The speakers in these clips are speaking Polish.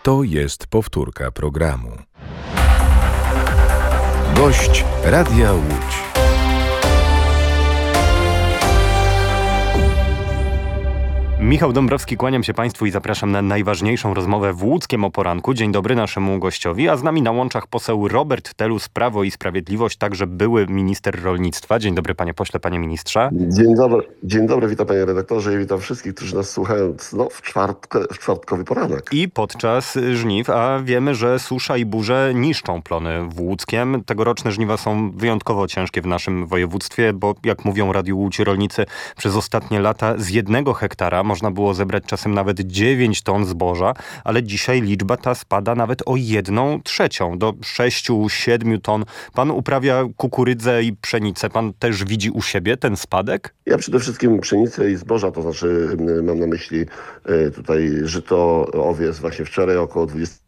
To jest powtórka programu. Gość Radia Łódź. Michał Dąbrowski, kłaniam się Państwu i zapraszam na najważniejszą rozmowę w Łódzkiem o poranku. Dzień dobry naszemu gościowi, a z nami na łączach poseł Robert Telus, Prawo i Sprawiedliwość, także były minister rolnictwa. Dzień dobry panie pośle, panie ministrze. Dzień dobry, witam panie redaktorze i witam wszystkich, którzy nas słuchają w czwartkowy poranek. I podczas żniw, a wiemy, że susza i burze niszczą plony w Łódzkiem. Tegoroczne żniwa są wyjątkowo ciężkie w naszym województwie, bo jak mówią Radiu Łódź rolnicy, przez ostatnie lata z 1 hektara można było zebrać czasem nawet 9 ton zboża, ale dzisiaj liczba ta spada nawet o 1/3 do 6-7 ton. Pan uprawia kukurydzę i pszenicę. Pan też widzi u siebie ten spadek? Ja przede wszystkim pszenicę i zboża, to znaczy mam na myśli tutaj żyto, owiec. Właśnie wczoraj około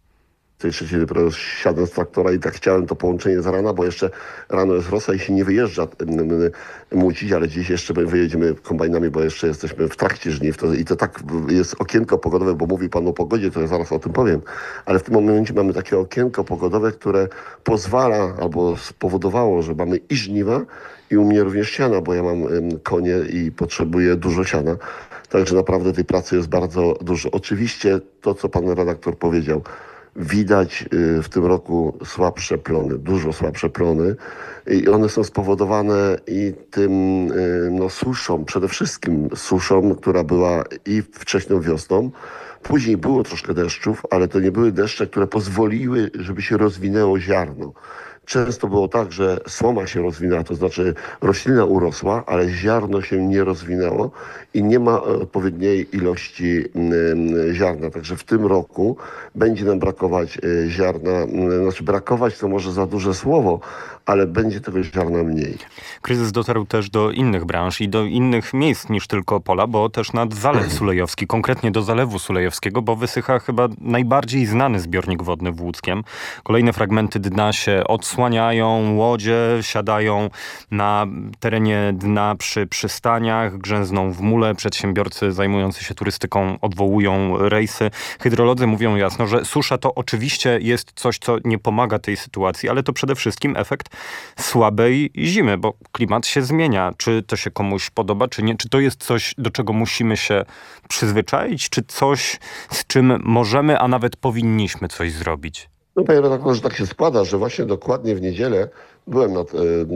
23 dopiero siadłem z traktora i tak chciałem to połączenie z rana, bo jeszcze rano jest rosa i się nie wyjeżdża mucić, ale dziś jeszcze wyjedziemy kombajnami, bo jeszcze jesteśmy w trakcie żniw. I to tak jest okienko pogodowe, bo mówi pan o pogodzie, to ja zaraz o tym powiem. Ale w tym momencie mamy takie okienko pogodowe, które pozwala albo spowodowało, że mamy i żniwa, i u mnie również siana, bo ja mam konie i potrzebuję dużo siana. Także naprawdę tej pracy jest bardzo dużo. Oczywiście to, co pan redaktor powiedział, widać w tym roku słabsze plony, dużo słabsze plony i one są spowodowane i tym suszą, przede wszystkim suszą, która była i wcześną wiosną. Później było troszkę deszczów, ale to nie były deszcze, które pozwoliły, żeby się rozwinęło ziarno. Często było tak, że słoma się rozwinęła, to znaczy roślina urosła, ale ziarno się nie rozwinęło i nie ma odpowiedniej ilości ziarna. Także w tym roku będzie nam brakować ziarna. Znaczy brakować to może za duże słowo, ale będzie tego ziarna mniej. Kryzys dotarł też do innych branż i do innych miejsc niż tylko pola, bo też nad Zalew Sulejowski, konkretnie do Zalewu Sulejowskiego, bo wysycha chyba najbardziej znany zbiornik wodny w Łódzkiem. Kolejne fragmenty dna się odsłaniają, łodzie siadają na terenie dna przy przystaniach, grzęzną w mule, przedsiębiorcy zajmujący się turystyką odwołują rejsy. Hydrolodzy mówią jasno, że susza to oczywiście jest coś, co nie pomaga tej sytuacji, ale to przede wszystkim efekt słabej zimy, bo klimat się zmienia. Czy to się komuś podoba, czy nie? Czy to jest coś, do czego musimy się przyzwyczaić? Czy coś, z czym możemy, a nawet powinniśmy coś zrobić? No panie redaktorze, tak się składa, że właśnie dokładnie w niedzielę byłem nad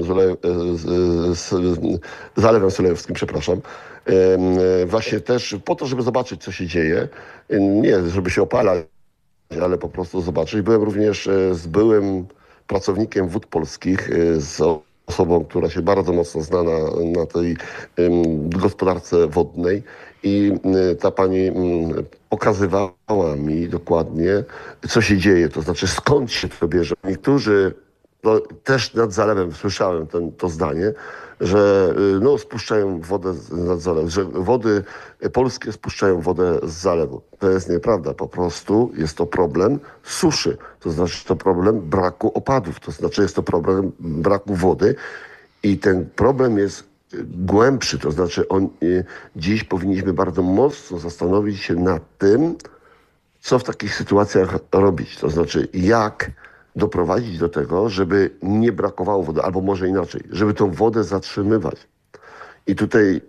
Zalewem Sulejowskim, przepraszam. Właśnie też po to, żeby zobaczyć, co się dzieje. Nie, żeby się opalać, ale po prostu zobaczyć. Byłem również z byłym pracownikiem Wód Polskich, z osobą, która się bardzo mocno zna na tej gospodarce wodnej i ta pani pokazywała mi dokładnie, co się dzieje, to znaczy skąd się to bierze. Niektórzy, też nad zalewem słyszałem to zdanie, że spuszczają wodę nad zalew, że wody polskie spuszczają wodę z zalewu. To jest nieprawda. Po prostu jest to problem suszy. To znaczy to problem braku opadów. To znaczy jest to problem braku wody i ten problem jest głębszy. To znaczy dziś powinniśmy bardzo mocno zastanowić się nad tym, co w takich sytuacjach robić. To znaczy jak doprowadzić do tego, żeby nie brakowało wody, albo może inaczej, żeby tą wodę zatrzymywać. I tutaj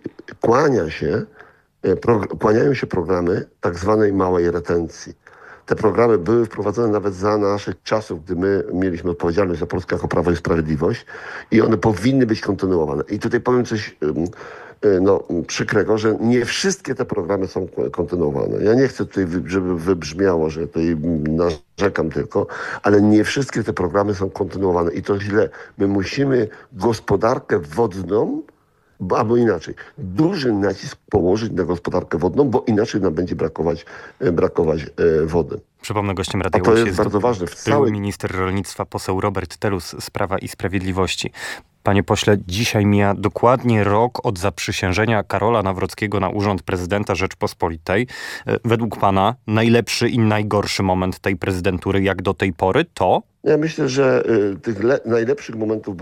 kłaniają się programy tak zwanej małej retencji. Te programy były wprowadzone nawet za naszych czasów, gdy my mieliśmy odpowiedzialność za Polskę jako Prawo i Sprawiedliwość i one powinny być kontynuowane. I tutaj powiem coś przykrego, że nie wszystkie te programy są kontynuowane. Ja nie chcę tutaj, żeby wybrzmiało, że tutaj narzekam tylko, ale nie wszystkie te programy są kontynuowane i to źle. My musimy gospodarkę wodną, albo inaczej, duży nacisk położyć na gospodarkę wodną, bo inaczej nam będzie brakować wody. Przypomnę, gościem Radia Łódź jest bardzo ważne. Były minister rolnictwa, poseł Robert Telus z Prawa i Sprawiedliwości. Panie pośle, dzisiaj mija dokładnie rok od zaprzysiężenia Karola Nawrockiego na urząd prezydenta Rzeczpospolitej. Według pana najlepszy i najgorszy moment tej prezydentury jak do tej pory to? Ja myślę, że tych najlepszych momentów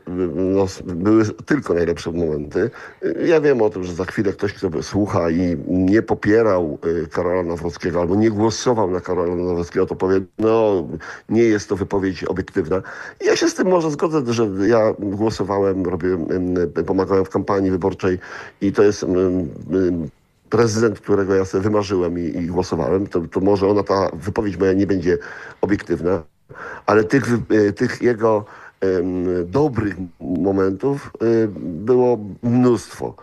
były tylko najlepsze momenty. Ja wiem o tym, że za chwilę ktoś, kto słucha i nie popierał Karola Nawrockiego albo nie głosował na Karola Nawrockiego, to powie, no nie jest to wypowiedź obiektywna. I ja się z tym może zgodzę, że ja głosowałem, pomagałem w kampanii wyborczej i to jest prezydent, którego ja sobie wymarzyłem i głosowałem. To może ta wypowiedź moja nie będzie obiektywna. Ale tych jego dobrych momentów było mnóstwo.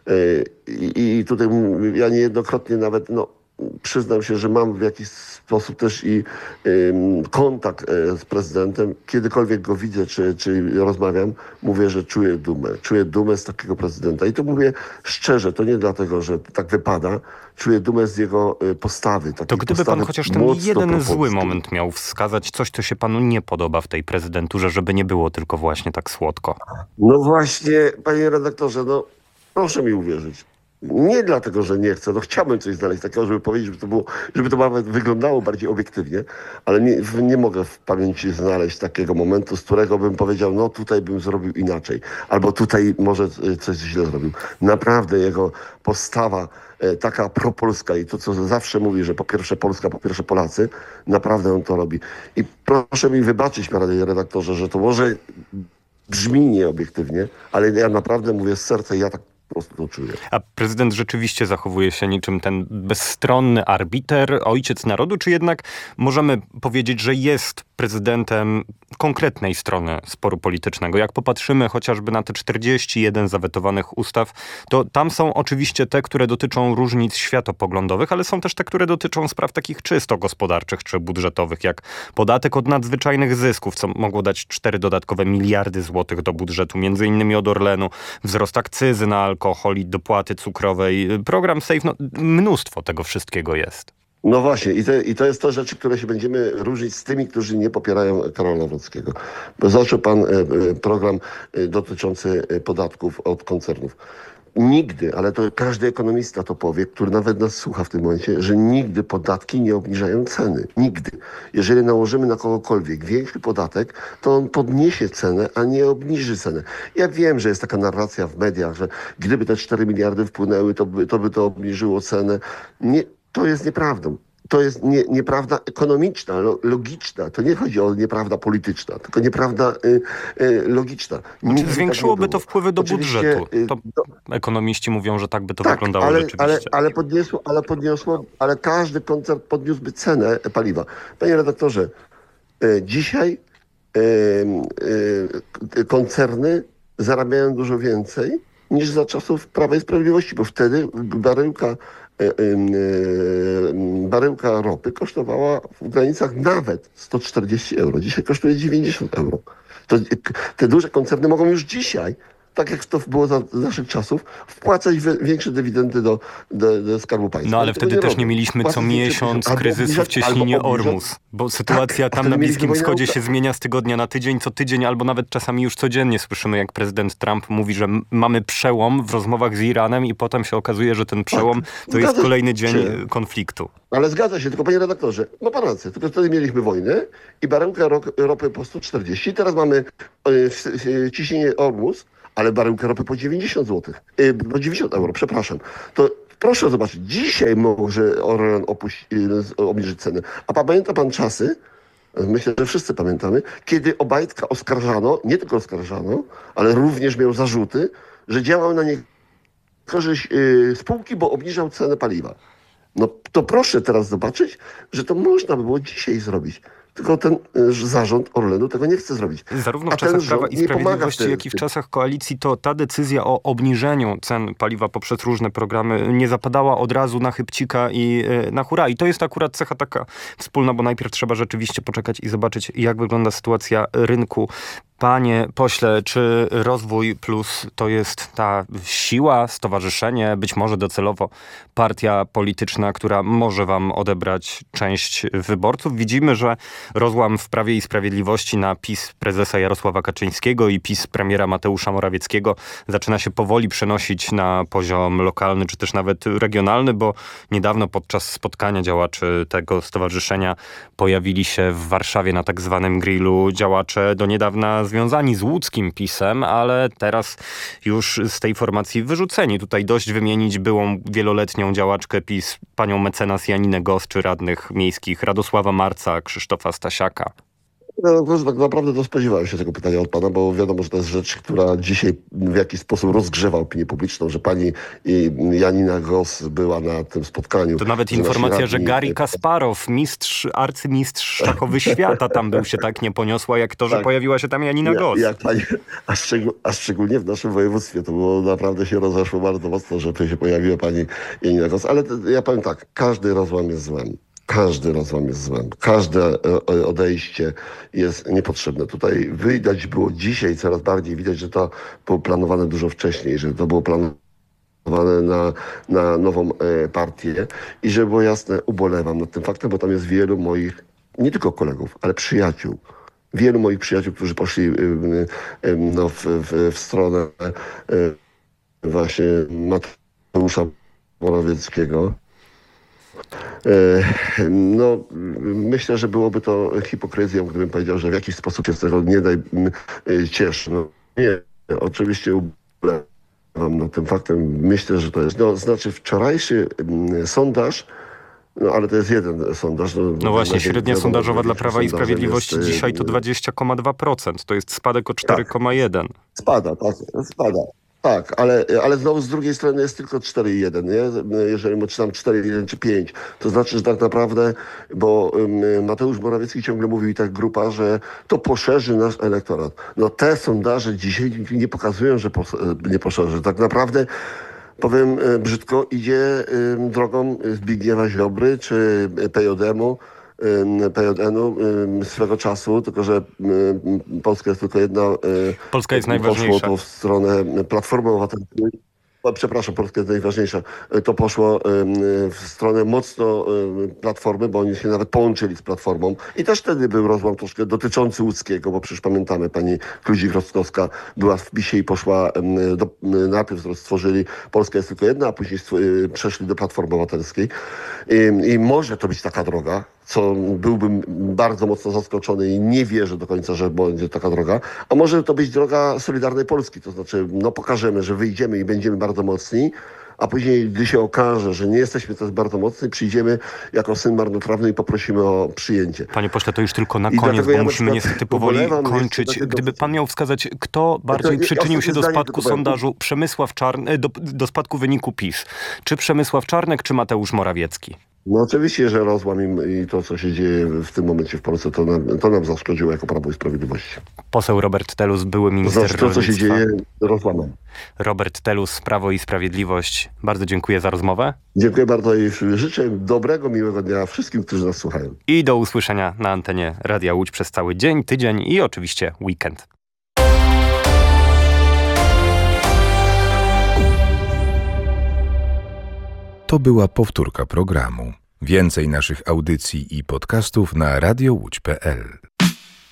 I tutaj ja niejednokrotnie nawet przyznam się, że mam w jakiś sposób też i kontakt z prezydentem. Kiedykolwiek go widzę, czy rozmawiam, mówię, że czuję dumę. Czuję dumę z takiego prezydenta. I to mówię szczerze, to nie dlatego, że tak wypada. Czuję dumę z jego postawy. To gdyby pan chociaż ten jeden zły moment miał wskazać, coś, co się panu nie podoba w tej prezydenturze, żeby nie było tylko właśnie tak słodko. No właśnie, panie redaktorze, proszę mi uwierzyć. Nie dlatego, że nie chcę, chciałbym coś znaleźć takiego, żeby powiedzieć, żeby to nawet wyglądało bardziej obiektywnie, ale nie mogę w pamięci znaleźć takiego momentu, z którego bym powiedział, tutaj bym zrobił inaczej, albo tutaj może coś źle zrobił. Naprawdę jego postawa taka propolska i to, co zawsze mówi, że po pierwsze Polska, po pierwsze Polacy, naprawdę on to robi. I proszę mi wybaczyć, panie redaktorze, że to może brzmi nieobiektywnie, ale ja naprawdę mówię z serca i ja tak po prostu to czuję. A prezydent rzeczywiście zachowuje się niczym ten bezstronny arbiter, ojciec narodu, czy jednak możemy powiedzieć, że jest prezydentem konkretnej strony sporu politycznego? Jak popatrzymy chociażby na te 41 zawetowanych ustaw, to tam są oczywiście te, które dotyczą różnic światopoglądowych, ale są też te, które dotyczą spraw takich czysto gospodarczych czy budżetowych, jak podatek od nadzwyczajnych zysków, co mogło dać 4 dodatkowe miliardy złotych do budżetu, między innymi od Orlenu, wzrost akcyzy na alkohol i dopłaty cukrowej, program SAFE, mnóstwo tego wszystkiego jest. No właśnie i to jest to rzeczy, które się będziemy różnić z tymi, którzy nie popierają Karola Nawrockiego. Bo zaczął pan program dotyczący podatków od koncernów. Nigdy, ale to każdy ekonomista to powie, który nawet nas słucha w tym momencie, że nigdy podatki nie obniżają ceny. Nigdy. Jeżeli nałożymy na kogokolwiek większy podatek, to on podniesie cenę, a nie obniży cenę. Ja wiem, że jest taka narracja w mediach, że gdyby te 4 miliardy wpłynęły, to by to obniżyło cenę. Nie, to jest nieprawdą. To jest nieprawda ekonomiczna, logiczna. To nie chodzi o nieprawda polityczna, tylko nieprawda logiczna. Czy zwiększyłoby to wpływy do budżetu? To ekonomiści mówią, że tak by to wyglądało rzeczywiście. Ale każdy koncern podniósłby cenę paliwa. Panie redaktorze, dzisiaj koncerny zarabiają dużo więcej niż za czasów Prawa i Sprawiedliwości, bo wtedy baryłka ropy kosztowała w granicach nawet 140 euro. Dzisiaj kosztuje 90 euro. To te duże koncerny mogą już dzisiaj, tak jak to było za naszych czasów, wpłacać większe dywidendy do Skarbu Państwa. No ale wtedy też nie mieliśmy co miesiąc kryzysu w cieśninie Ormus, bo sytuacja tam na Bliskim Wschodzie się zmienia z tygodnia na tydzień, co tydzień, albo nawet czasami już codziennie słyszymy, jak prezydent Trump mówi, że mamy przełom w rozmowach z Iranem i potem się okazuje, że ten przełom to jest kolejny dzień konfliktu. Ale zgadza się, tylko panie redaktorze, ma pan rację, tylko wtedy mieliśmy wojnę i baryłka ropy po 140, teraz mamy ciśnienie Ormus, ale baryłkę ropy po 90 zł. Po 90 euro, przepraszam. To proszę zobaczyć, dzisiaj może Orlen obniżyć cenę. A pamięta pan czasy, myślę, że wszyscy pamiętamy, kiedy Obajtka oskarżano, nie tylko oskarżano, ale również miał zarzuty, że działał na niekorzyść spółki, bo obniżał cenę paliwa. No to proszę teraz zobaczyć, że to można by było dzisiaj zrobić. Tylko ten zarząd Orlenu tego nie chce zrobić. Zarówno w czasach Prawa i Sprawiedliwości, jak i w czasach koalicji to ta decyzja o obniżeniu cen paliwa poprzez różne programy nie zapadała od razu na chybcika i na hura. I to jest akurat cecha taka wspólna, bo najpierw trzeba rzeczywiście poczekać i zobaczyć, jak wygląda sytuacja rynku Panie pośle, czy Rozwój Plus to jest ta siła, stowarzyszenie, być może docelowo partia polityczna, która może wam odebrać część wyborców? Widzimy, że rozłam w Prawie i Sprawiedliwości na PiS prezesa Jarosława Kaczyńskiego i PiS premiera Mateusza Morawieckiego zaczyna się powoli przenosić na poziom lokalny, czy też nawet regionalny, bo niedawno podczas spotkania działaczy tego stowarzyszenia pojawili się w Warszawie na tak zwanym grillu działacze do niedawna związani z łódzkim PiS-em, ale teraz już z tej formacji wyrzuceni. Tutaj dość wymienić byłą wieloletnią działaczkę PiS, panią mecenas Janinę Gos, czy radnych miejskich Radosława Marca, Krzysztofa Stasiaka. No, tak naprawdę to spodziewałem się tego pytania od pana, bo wiadomo, że to jest rzecz, która dzisiaj w jakiś sposób rozgrzewa opinię publiczną, że pani Janina Gos była na tym spotkaniu. To nawet informacja, że Garry Kasparow, arcymistrz szachowy świata tam był, się tak nie poniosła, jak to, że pojawiła się tam Janina Gos. Jak pani, a szczególnie w naszym województwie, to było naprawdę się rozeszło bardzo mocno, że tu się pojawiła pani Janina Gos, ale ja powiem tak, każdy rozłam jest złem. Każdy rozłam jest złem. Każde odejście jest niepotrzebne. Tutaj widać było dzisiaj, coraz bardziej widać, że to było planowane dużo wcześniej, że to było planowane na nową partię i żeby było jasne, ubolewam nad tym faktem, bo tam jest wielu moich, nie tylko kolegów, ale przyjaciół. Wielu moich przyjaciół, którzy poszli w stronę właśnie Mateusza Morawieckiego. No, myślę, że byłoby to hipokryzją, gdybym powiedział, że w jakiś sposób się z tego nie cieszę. No, nie, oczywiście ubolewam nad tym faktem. Myślę, że to jest, znaczy wczorajszy sondaż, no ale to jest jeden sondaż. No właśnie, średnia sondażowa dla Prawa i Sprawiedliwości dzisiaj to 20,2%. To jest spadek o 4,1%. Spada, tak, spada. Tak, ale znowu z drugiej strony jest tylko 4,1, nie? Jeżeli czytam 4,1 czy 5, to znaczy, że tak naprawdę, bo Mateusz Morawiecki ciągle mówił i tak grupa, że to poszerzy nasz elektorat. No te sondaże dzisiaj nie pokazują, że nie poszerzy. Tak naprawdę, powiem brzydko, idzie drogą Zbigniewa Ziobry czy PJN-u swego czasu, tylko że Polska jest tylko jedna. Polska jest najważniejsza. Poszło to w stronę Platformy Obywatelskiej. Przepraszam, Polska jest najważniejsza. To poszło w stronę mocno Platformy, bo oni się nawet połączyli z Platformą. I też wtedy był rozłam troszkę dotyczący łódzkiego, bo przecież pamiętamy, pani Kludzik-Rostkowska była w PiS-ie i poszła, najpierw stworzyli Polska jest tylko jedna, a później przeszli do Platformy Obywatelskiej. I może to być taka droga, co byłbym bardzo mocno zaskoczony i nie wierzę do końca, że będzie taka droga. A może to być droga Solidarnej Polski, to znaczy pokażemy, że wyjdziemy i będziemy bardzo mocni, a później, gdy się okaże, że nie jesteśmy też bardzo mocni, przyjdziemy jako syn marnotrawny i poprosimy o przyjęcie. Panie pośle, to już tylko na koniec, bo musimy niestety powoli kończyć. Gdyby pan miał wskazać, kto bardziej przyczynił się do spadku sondażu do spadku wyniku PiS? Czy Przemysław Czarnek, czy Mateusz Morawiecki? No oczywiście, że rozłam i to, co się dzieje w tym momencie w Polsce, to nam zaszkodziło jako Prawo i Sprawiedliwość. Poseł Robert Telus, były minister rolnictwa. To, co się dzieje, rozłamem. Robert Telus, Prawo i Sprawiedliwość. Bardzo dziękuję za rozmowę. Dziękuję bardzo i życzę dobrego, miłego dnia wszystkim, którzy nas słuchają. I do usłyszenia na antenie Radia Łódź przez cały dzień, tydzień i oczywiście weekend. To była powtórka programu. Więcej naszych audycji i podcastów na radiołódź.pl.